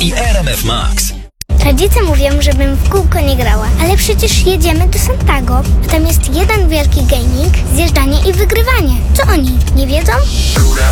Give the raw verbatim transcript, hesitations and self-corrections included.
i R M F Max. Rodzice mówią, żebym w kółko nie grała, ale przecież jedziemy do Santago, a tam jest jeden wielki gaming, zjeżdżanie i wygrywanie. Co oni, nie wiedzą?